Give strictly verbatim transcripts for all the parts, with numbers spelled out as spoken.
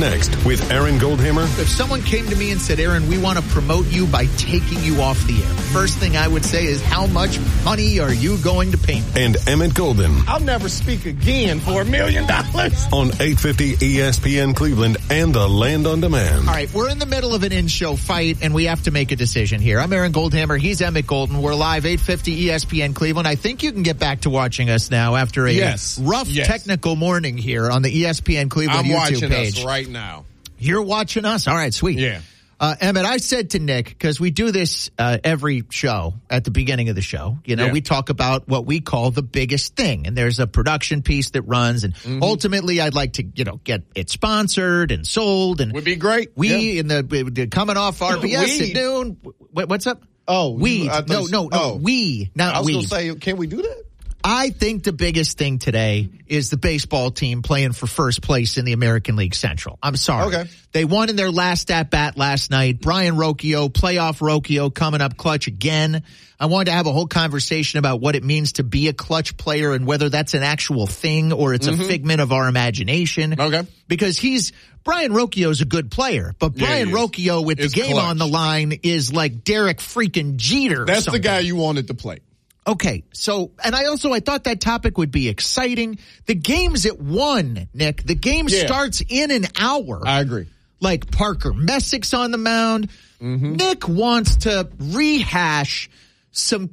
next with Aaron Goldhammer. If someone came to me and said, Aaron, we want to promote you by taking you off the air, first thing I would say is, how much money are you going to pay me? And Emmett Golden. I'll never speak again for a million dollars. On eight fifty E S P N Cleveland and the Land on Demand. All right, we're in the middle of an in-show fight, and we have to make a decision here. I'm Aaron Goldhammer. He's Emmett Golden. We're live, eight fifty E S P N Cleveland. I think you can get back to watching us now after a yes. rough yes. technical morning here on the E S P N Cleveland I'm YouTube watching page. us right now. You're watching us? All right, sweet. Yeah. Uh, Emmett, I said to Nick, because we do this uh, every show at the beginning of the show, you know, yeah. we talk about what we call the biggest thing. And there's a production piece that runs. And mm-hmm. ultimately, I'd like to, you know, get it sponsored and sold. And would be great. We, yeah. in the, coming off R B S at noon. What, what's up? Oh. We. No, no, no, no. Oh. We, not I was we. going to say, can we do that? I think the biggest thing today is the baseball team playing for first place in the American League Central. I'm sorry. Okay. They won in their last at-bat last night. Brian Rocchio, playoff Rocchio, coming up clutch again. I wanted to have a whole conversation about what it means to be a clutch player and whether that's an actual thing or it's mm-hmm. a figment of our imagination. Okay. Because he's Brian Rocchio is a good player, but Brian yeah, Rocchio with it's the game clutch. on the line is like Derek freaking Jeter. That's the guy you wanted to play. Okay, so, and I also, I thought that topic would be exciting. The game's at one, Nick. The game yeah. starts in an hour. I agree. Like Parker Messick's on the mound. Mm-hmm. Nick wants to rehash some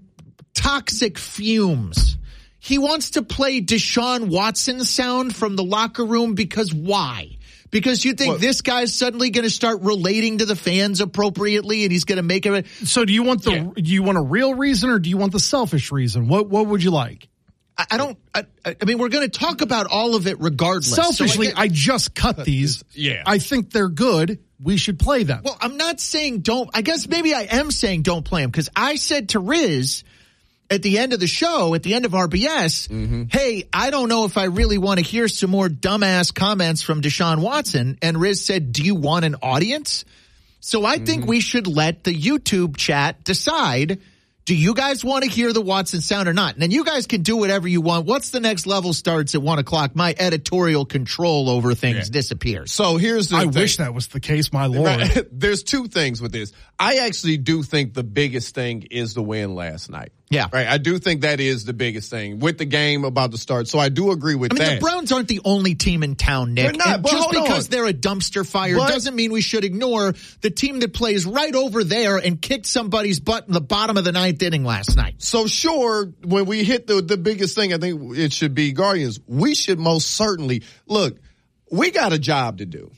toxic fumes. He wants to play Deshaun Watson sound from the locker room because why? Because you think what? This guy's suddenly going to start relating to the fans appropriately, and he's going to make it. So, do you want the? Yeah. Do you want a real reason, or do you want the selfish reason? What What would you like? I, I don't. I, I mean, we're going to talk about all of it regardless. Selfishly, so I, get, I just cut these. Yeah, I think they're good. We should play them. Well, I'm not saying don't. I guess maybe I am saying don't play them because I said to Riz at the end of the show, at the end of R B S, mm-hmm. hey, I don't know if I really want to hear some more dumbass comments from Deshaun Watson. And Riz said, do you want an audience? So I mm-hmm. think we should let the YouTube chat decide, do you guys want to hear the Watson sound or not? And then you guys can do whatever you want. Once the next level starts at one o'clock, my editorial control over things yeah. disappears. So here's the I thing. wish that was the case, my lord. Right. There's two things with this. I actually do think the biggest thing is the win last night. Yeah. Right. I do think that is the biggest thing with the game about to start. So I do agree with I mean, that. the Browns aren't the only team in town, Nick. They're not, and but just hold because on. they're a dumpster fire But, doesn't mean we should ignore the team that plays right over there and kicked somebody's butt in the bottom of the ninth inning last night. So sure, when we hit the, the biggest thing, I think it should be Guardians. We should most certainly, look, we got a job to do.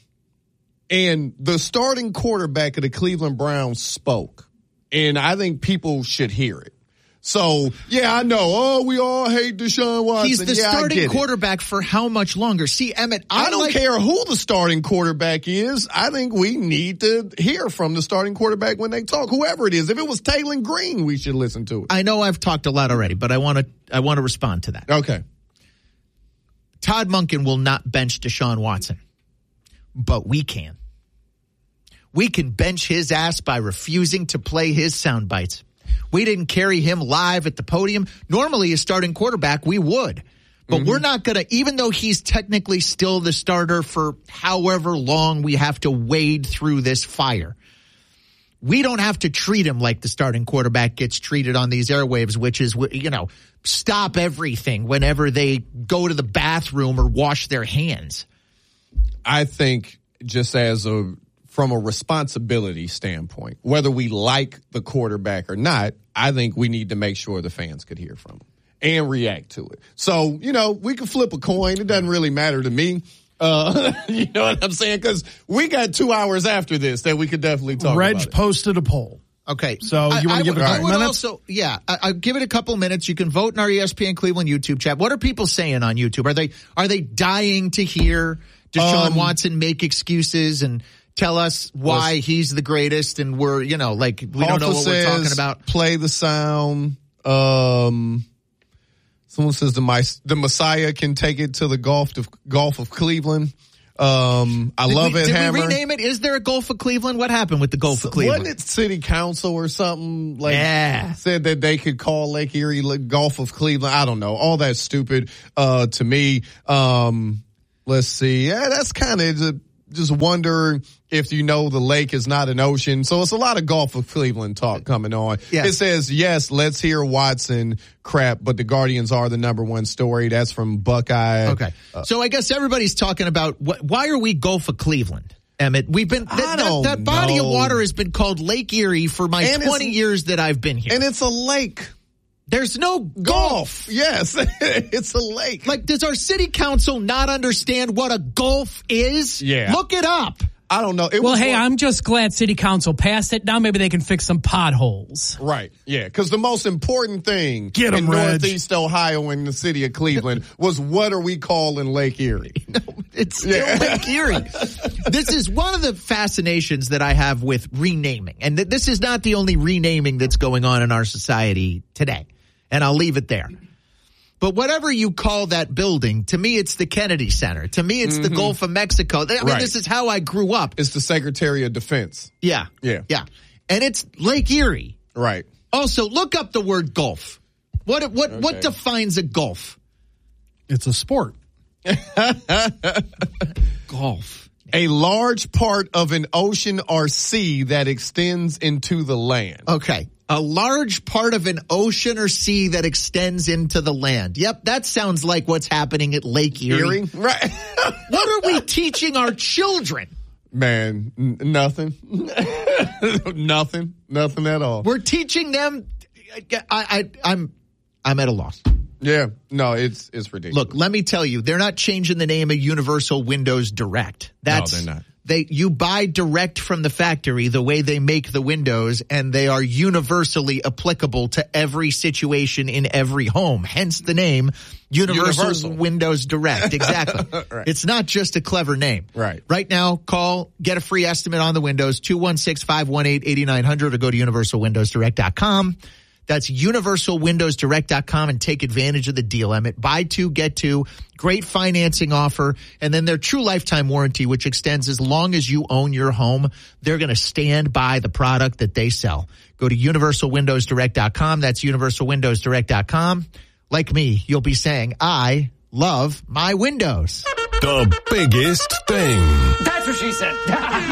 And the starting quarterback of the Cleveland Browns spoke. And I think people should hear it. So, yeah, I know. Oh, we all hate Deshaun Watson. He's the yeah, starting I quarterback for how much longer? See, Emmett, I, I don't like- care who the starting quarterback is. I think we need to hear from the starting quarterback when they talk, whoever it is. If it was Taylor Green, we should listen to it. I know I've talked a lot already, but I want to I want to respond to that. Okay. Todd Monken will not bench Deshaun Watson, but we can. We can bench his ass by refusing to play his sound bites. We didn't carry him live at the podium. Normally, a starting quarterback, we would. But mm-hmm. we're not going to, even though he's technically still the starter for however long we have to wade through this fire, we don't have to treat him like the starting quarterback gets treated on these airwaves, which is, you know, stop everything whenever they go to the bathroom or wash their hands. I think just as a, from a responsibility standpoint, whether we like the quarterback or not, I think we need to make sure the fans could hear from him and react to it. So, you know, we can flip a coin. It doesn't really matter to me. Uh, you know what I'm saying? Because we got two hours after this that we could definitely talk Reg about it. posted a poll. Okay. So you want to give it a couple minutes? Also, yeah, I, I'll give it a couple minutes. You can vote in our E S P N Cleveland YouTube chat. What are people saying on YouTube? Are they are they dying to hear Deshaun um, Watson make excuses and tell us why he's the greatest and we're, you know, like, we don't know what we're talking about? Play the sound. Um, someone says the, the Messiah can take it to the Gulf of, Gulf of Cleveland. Um, I did love we, it, did Hammer. Did we rename it? Is there a Gulf of Cleveland? What happened with the Gulf so, of Cleveland? Wasn't it city council or something? Like, yeah. Said that they could call Lake Erie Gulf of Cleveland. I don't know. All that's stupid, uh, to me. Um, let's see. Yeah, that's kind of, just wonder if you know the lake is not an ocean. So it's a lot of Golf of Cleveland talk coming on. Yeah. It says, yes, let's hear Watson crap, but the Guardians are the number one story. That's from Buckeye. Okay. Uh, so I guess everybody's talking about wh- why are we Gulf of Cleveland? Emmett, we've been th- I that, don't that body know. of water has been called Lake Erie for my And twenty it's- years that I've been here. And it's a lake. There's no golf. Golf. Yes. It's a lake. Like, does our city council not understand what a golf is? Yeah. Look it up. I don't know. It Well, was hey, one- I'm just glad City Council passed it. Now maybe they can fix some potholes. Right, yeah, because the most important thing Get 'em, in Reg. Northeast Ohio and the city of Cleveland was what are we calling Lake Erie? No, it's still Lake Erie. This is one of the fascinations that I have with renaming. And th- this is not the only renaming that's going on in our society today. And I'll leave it there. But whatever you call that building, to me, it's the Kennedy Center. To me, it's the Gulf of Mexico. I mean, Right. this is how I grew up. It's the Secretary of Defense. Yeah. Yeah. Yeah. And it's Lake Erie. Right. Also, look up the word Gulf. What what what Okay. defines a Gulf? It's a sport. Golf. A large part of an ocean or sea that extends into the land. Okay. A large part of an ocean or sea that extends into the land. Yep, that sounds like what's happening at Lake Erie. Erie? Right. What are we teaching our children? Man, n- nothing. nothing. Nothing at all. We're teaching them. I, I, I'm, I'm at a loss. Yeah. No, it's it's ridiculous. Look, let me tell you, they're not changing the name of Universal Windows Direct. That's, No, they're not. They, you buy direct from the factory the way they make the windows, and they are universally applicable to every situation in every home. Hence the name Universal, Universal. Windows Direct. Exactly. Right. It's not just a clever name. Right. Right now, call, get a free estimate on the windows, two one six, five one eight, eight nine zero zero, or go to universal windows direct dot com. That's universal windows direct dot com, and take advantage of the deal, Emmett. Buy two, get two. Great financing offer. And then their true lifetime warranty, which extends as long as you own your home. They're going to stand by the product that they sell. Go to universal windows direct dot com. That's universal windows direct dot com. Like me, you'll be saying, I love my windows. The biggest thing. That's what she said.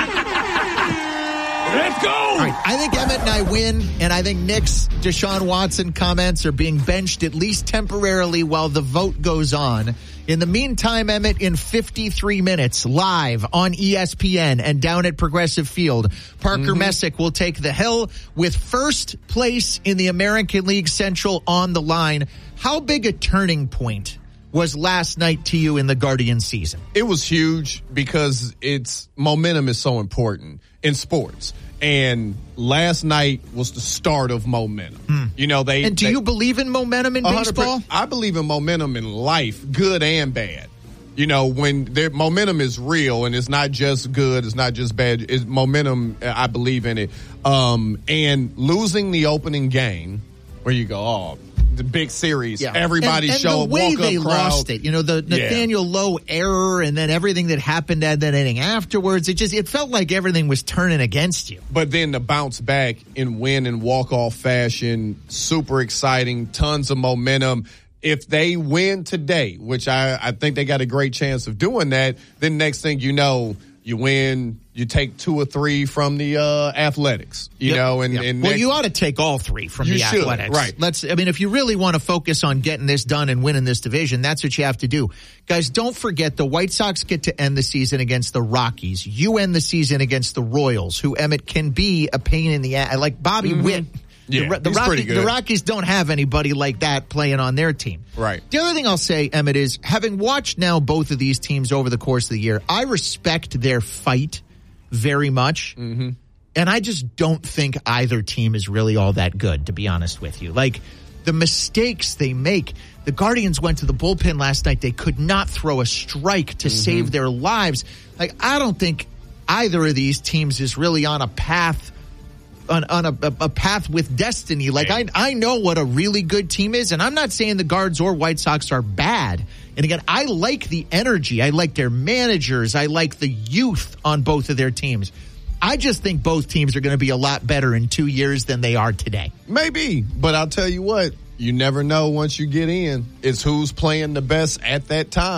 Let's go! All right, I think Emmett and I win, and I think Nick's Deshaun Watson comments are being benched at least temporarily while the vote goes on. In the meantime, Emmett, in fifty-three minutes, live on E S P N and down at Progressive Field, Parker Messick will take the hill with first place in the American League Central on the line. How big a turning point was last night to you in the Guardian season? It was huge because it's momentum is so important in sports. And last night was the start of momentum. You know, they And do they, you believe in momentum in one hundred percent baseball? I believe in momentum in life, good and bad. You know, when their momentum is real and it's not just good, it's not just bad. It's momentum. I believe in it. Um, and losing the opening game, where you go, oh, the big series, everybody and, and show the up, way walk they up crowd. lost it, you know, the Nathaniel Lowe error, and then everything that happened at that inning afterwards. It just it felt like everything was turning against you. But then to bounce back and win in walk-off fashion, super exciting, tons of momentum. If they win today, which I, I think they got a great chance of doing that, then next thing you know, you win, you take two or three from the uh, Athletics, you Yep. know, and, Yep. and well, next- you ought to take all three from You the should, Athletics. right. Let's. I mean, if you really want to focus on getting this done and winning this division, that's what you have to do, guys. Don't forget the White Sox get to end the season against the Rockies. You end the season against the Royals, who Emmett can be a pain in the ass, like Bobby Witt. Yeah, the, the, he's Rocky, pretty good. the Rockies don't have anybody like that playing on their team. Right. The other thing I'll say, Emmett, is having watched now both of these teams over the course of the year, I respect their fight very much. Mm-hmm. And I just don't think either team is really all that good, to be honest with you. Like, the mistakes they make. The Guardians went to the bullpen last night. They could not throw a strike to mm-hmm. save their lives. Like, I don't think either of these teams is really on a path on, on a, a path with destiny. Like, I, I know what a really good team is, and I'm not saying the Guards or White Sox are bad. And again, I like the energy. I like their managers. I like the youth on both of their teams. I just think both teams are going to be a lot better in two years than they are today. Maybe, but I'll tell you what, you never know once you get in. It's who's playing the best at that time.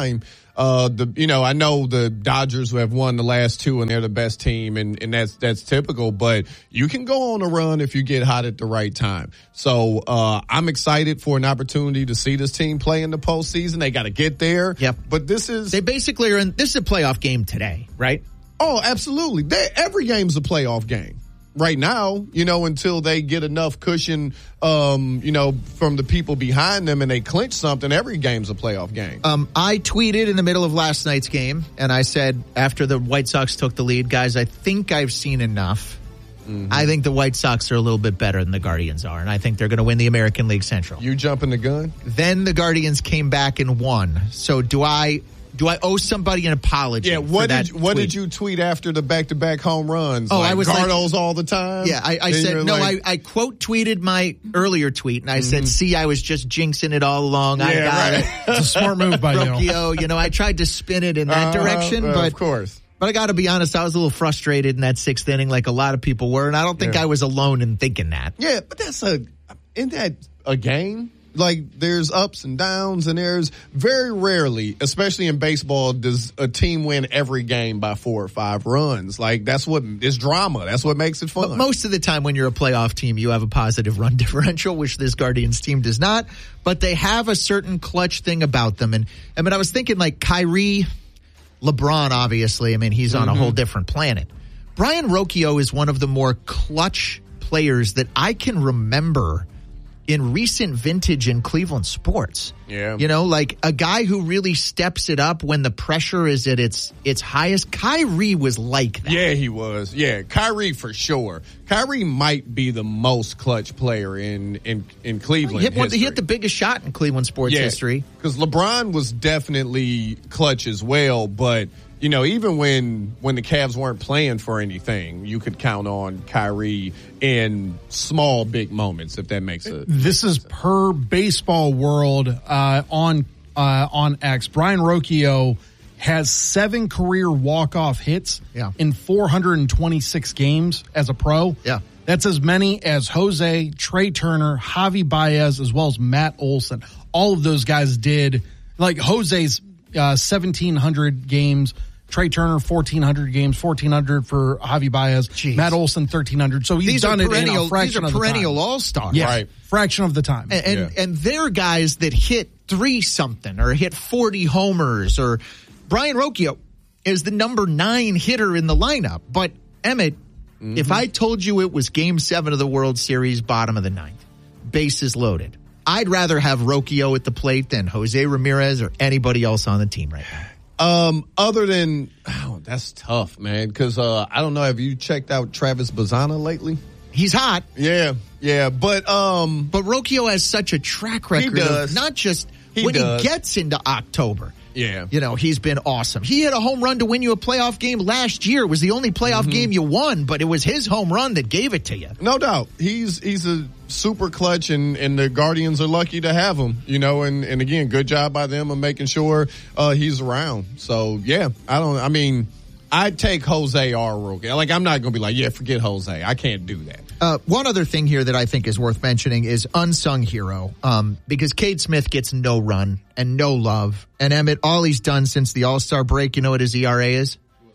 Uh, the you know I know the Dodgers who have won the last two and they're the best team, and, and that's that's typical. But you can go on a run if you get hot at the right time. So uh, I'm excited for an opportunity to see this team play in the postseason. They got to get there. Yep. But this is They basically are in. This is a playoff game today, right? oh absolutely. They, every game's a playoff game. Right now, you know, until they get enough cushion, um, you know, from the people behind them and they clinch something, every game's a playoff game. Um, I tweeted in the middle of last night's game, and I said after the White Sox took the lead, guys, I think I've seen enough. Mm-hmm. I think the White Sox are a little bit better than the Guardians are, and I think they're going to win the American League Central. You jumping the gun? Then the Guardians came back and won. So do I... Do I owe somebody an apology? Yeah, what for that did what tweet? did you tweet after the back to back home runs? Oh, like I was Gardos like, all the time. Yeah, I, I Then said you're no. like, I, I quote tweeted my earlier tweet, and I Mm-hmm. said, "See, I was just jinxing it all along. I Yeah, got right. it." It's a smart move by you. Rocchio, you know, I tried to spin it in that uh, direction, uh, but of course. But I got to be honest, I was a little frustrated in that sixth inning, like a lot of people were, and I don't think Yeah. I was alone in thinking that. Yeah, but that's a isn't that a game? Like there's ups and downs, and there's very rarely, especially in baseball, does a team win every game by four or five runs. Like that's what it's drama. That's what makes it fun. But most of the time when you're a playoff team, you have a positive run differential, which this Guardians team does not. But they have a certain clutch thing about them. And I mean, I was thinking like Kyrie, LeBron, obviously. I mean, he's on mm-hmm. a whole different planet. Brian Rocchio is one of the more clutch players that I can remember in recent vintage in Cleveland sports. Yeah. You know, like a guy who really steps it up when the pressure is at its its highest. Kyrie was like that. Yeah, he was. Yeah, Kyrie for sure. Kyrie might be the most clutch player in in, in Cleveland He hit, one, history. he hit the biggest shot in Cleveland sports yeah, history. Because LeBron was definitely clutch as well, but you know, even when when the Cavs weren't playing for anything, you could count on Kyrie in small, big moments, if that makes it. This is per Baseball World uh, on uh, on X. Brian Rocchio has seven career walk-off hits Yeah. in four hundred twenty-six games as a pro. Yeah. That's as many as Jose, Trey Turner, Javi Baez, as well as Matt Olson. All of those guys did, like Jose's uh, seventeen hundred games, Trey Turner, fourteen hundred games, fourteen hundred for Javi Baez, Jeez. Matt Olson, thirteen hundred. So he's These done are it in perennial. a fraction These are of perennial the time. all-stars. Yes, Right. fraction of the time. And and, Yeah. and they're guys that hit three something or hit forty homers. Or Brian Rocchio is the number nine hitter in the lineup. But Emmett, mm-hmm. if I told you it was Game Seven of the World Series, bottom of the ninth, bases loaded, I'd rather have Rocchio at the plate than Jose Ramirez or anybody else on the team right now. Um, other than, oh, that's tough, man. Because uh, I don't know. Have you checked out Travis Bazzana lately? He's hot, Yeah, yeah. But um, but Rocchio has such a track record does. of not just He when does. he gets into October. yeah, You know, he's been awesome. He hit a home run to win you a playoff game last year. It was the only playoff Mm-hmm. game you won, but it was his home run that gave it to you. no doubt. He's he's a super clutch, and, and the Guardians are lucky to have him. You know, and, and again, good job by them of making sure uh, he's around. So yeah, I don't. I mean, I'd take Jose or Rocchio. Like, I'm not going to be like, yeah, forget Jose. I can't do that. Uh, one other thing here that I think is worth mentioning is unsung hero, um, because Cade Smith gets no run and no love. And Emmett, all he's done since the All-Star break, you know what his E R A is?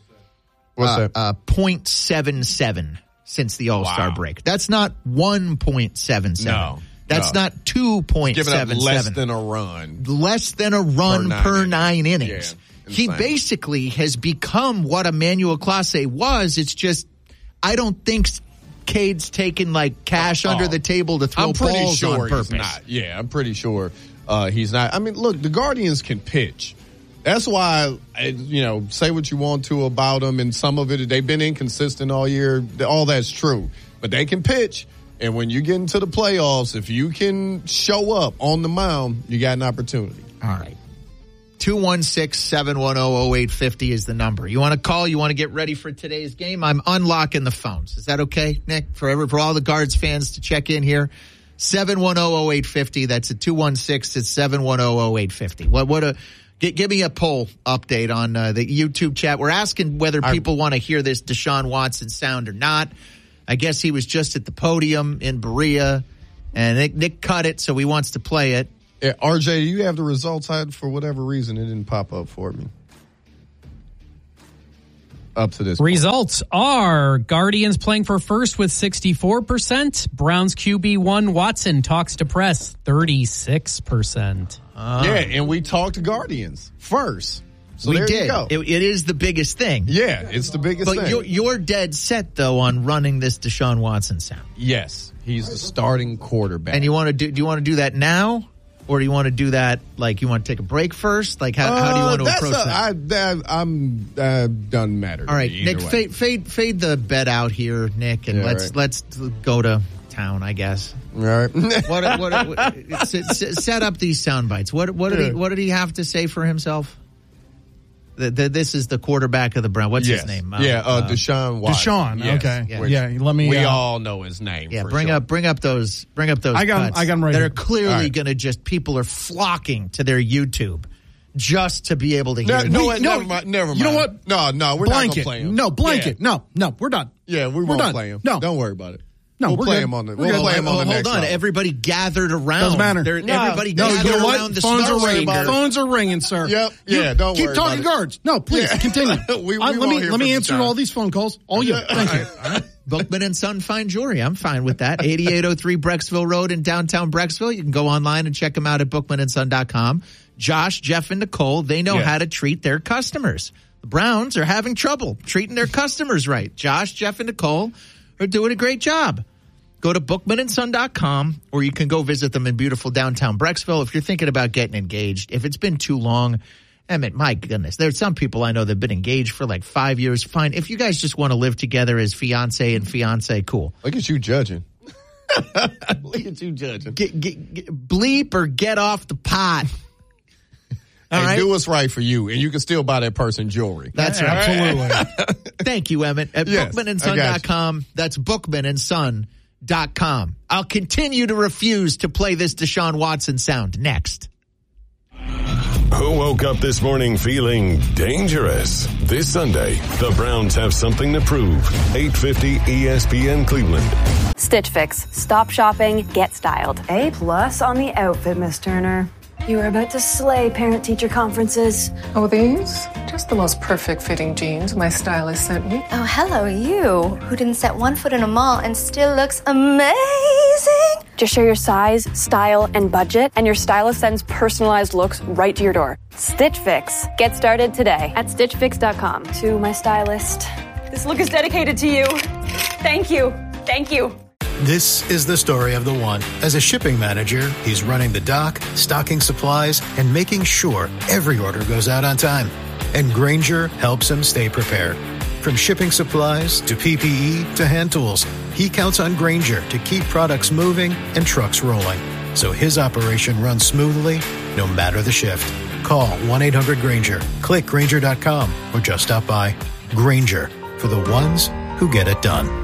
What's uh, that? Uh, point seven seven since the All-Star Wow. break. That's not one point seven seven. No, That's no. not two point Giving up seven less seven. than a run. Less than a run Per per nine nine, innings. innings. Yeah, he insane. basically has become what Emmanuel Clase was. It's just, I don't think Cade's taken like cash Oh, under the table to throw I'm pretty balls sure on purpose. he's not. Yeah, I'm pretty sure uh, he's not. I mean, look, the Guardians can pitch. That's why, I, you know, say what you want to about them, and some of it, they've been inconsistent all year. All that's true. But they can pitch, and when you get into the playoffs, if you can show up on the mound, you got an opportunity. All right. two one six, seven one zero, zero eight five zero is the number. You want to call? You want to get ready for today's game? I'm unlocking the phones. Is that okay, Nick? For every, for all the Guards fans to check in here? seven one zero, zero eight five zero. That's a two one six. It's seven one zero, zero eight five zero. What, what a, give, give me a poll update on uh, the YouTube chat. We're asking whether people want to hear this Deshaun Watson sound or not. I guess he was just at the podium in Berea, and Nick, Nick cut it, so he wants to play it. Yeah, R J, do you have the results? I, for whatever reason, it didn't pop up for me. Up to this Results point. Are Guardians playing for first with sixty-four percent. Browns Q B one Watson talks to press thirty-six percent. Uh, yeah, and we talked to Guardians first. So we there did. You go. It, it is the biggest thing. Yeah, it's the biggest but thing. You're, you're dead set, though, on running this Deshaun Watson sound. Yes, he's the starting quarterback. And you want to do? Do you want to do that now? Or do you want to do that, like, you want to take a break first? Like, how, uh, how do you want to that's approach a, that? I, that I'm, uh, doesn't matter. All right, me Nick, way. fade, fade fade the bet out here, Nick, and yeah, let's right. let's go to town, I guess. All right. what, what, what, set up these sound bites. What, what, did yeah. he, what did he have to say for himself? The, the, this is the quarterback of the Browns. What's yes. his name? Yeah, uh, uh, Deshaun Watson. Deshaun, yes. okay. Yeah. yeah, let me... We uh, all know his name. Yeah, for bring sure. up bring up those bring up those I got 'em- cuts I got 'em right that here. are clearly All right. going to just, people are flocking to their YouTube just to be able to hear No, it. no, We- what, no, never mind. Never mind. you know what? No, no, we're not blanket. going to play him. No, blanket. Yeah. No, no, we're done. Yeah, we We're won't done. play him. No. Don't worry about it. No, we'll we're play good. him on the. We're We'll good. play him on Oh, the hold next on, hour. everybody gathered around. Doesn't matter. They're, No. everybody No, gathered you know around what? the Phones snow are ringing. singer. Phones are ringing, sir. Yep. You Yeah, don't keep worry talking about it. guards. No, please Yeah. continue. We- we Uh, let won't me hear let me from answer Deshaun. all these phone calls. All you. Thank you. Bookman and Son Fine Jewelry. I'm fine with that. eighty-eight oh three Brecksville Road in downtown Brecksville. You can go online and check them out at bookman and son dot com. Josh, Jeff, and Nicole, they know Yeah. how to treat their customers. The Browns are having trouble treating their customers right. Josh, Jeff, and Nicole are doing a great job. Go to bookman and son dot com, or you can go visit them in beautiful downtown Brecksville. If you're thinking about getting engaged, if it's been too long, I mean, my goodness, there's some people I know that have been engaged for like five years. Fine. If you guys just want to live together as fiance and fiance, cool. Look at you judging. Look at you judging. Get, get, get, bleep or get off the pot. All Hey, right. do what's right for you, and you can still buy that person jewelry. That's right. Absolutely. Thank you, Emmett. At Yes, bookman and I son got dot com. That's bookman and son dot com. I'll continue to refuse to play this Deshaun Watson sound next. Who woke up this morning feeling dangerous? This Sunday, the Browns have something to prove. eight fifty E S P N Cleveland. Stitch Fix. Stop shopping, get styled. A plus on the outfit, Miss Turner. You are about to slay parent-teacher conferences. Oh, these? Just the most perfect fitting jeans my stylist sent me. Oh, hello, you, who didn't set one foot in a mall and still looks amazing. Just share your size, style, and budget, and your stylist sends personalized looks right to your door. Stitch Fix. Get started today at stitch fix dot com. To my stylist, this look is dedicated to you. Thank you. Thank you. This is the story of the one. As a shipping manager, he's running the dock, stocking supplies, and making sure every order goes out on time. And Grainger helps him stay prepared. From shipping supplies to P P E to hand tools, he counts on Grainger to keep products moving and trucks rolling, so his operation runs smoothly no matter the shift. Call one eight hundred Grainger, click Grainger dot com, or just stop by. Grainger, for the ones who get it done.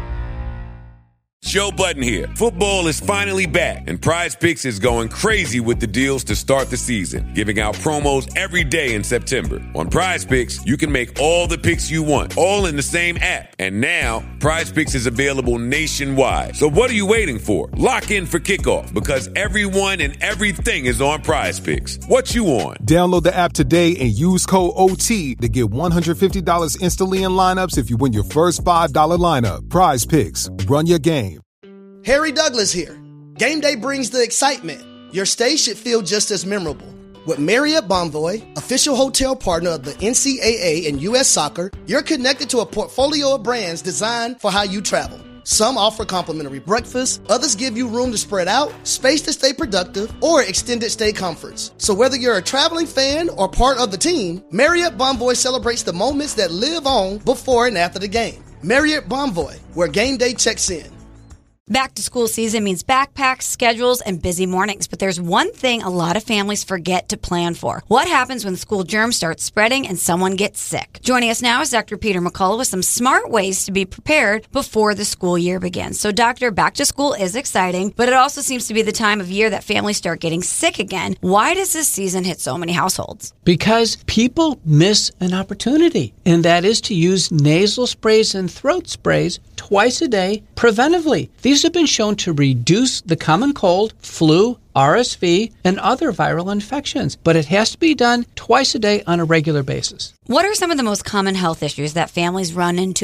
Joe Budden here. Football is finally back, and Prize Picks is going crazy with the deals to start the season, giving out promos every day in September. On Prize Picks, you can make all the picks you want, all in the same app. And now, Prize Picks is available nationwide. So what are you waiting for? Lock in for kickoff, because everyone and everything is on Prize Picks. What you on? Download the app today and use code O T to get one hundred fifty dollars instantly in lineups if you win your first five dollars lineup. Prize Picks. Run your game. Harry Douglas here. Game day brings the excitement. Your stay should feel just as memorable. With Marriott Bonvoy, official hotel partner of the N C double A and U S Soccer, you're connected to a portfolio of brands designed for how you travel. Some offer complimentary breakfast, others give you room to spread out, space to stay productive, or extended stay comforts. So whether you're a traveling fan or part of the team, Marriott Bonvoy celebrates the moments that live on before and after the game. Marriott Bonvoy, where game day checks in. Back to school season means backpacks, schedules, and busy mornings. But there's one thing a lot of families forget to plan for. What happens when school germs start spreading and someone gets sick? Joining us now is Doctor Peter McCullough with some smart ways to be prepared before the school year begins. So, Doctor, back to school is exciting, but it also seems to be the time of year that families start getting sick again. Why does this season hit so many households? Because people miss an opportunity, and that is to use nasal sprays and throat sprays twice a day preventively. These have been shown to reduce the common cold, flu, R S V, and other viral infections. But it has to be done twice a day on a regular basis. What are some of the most common health issues that families run into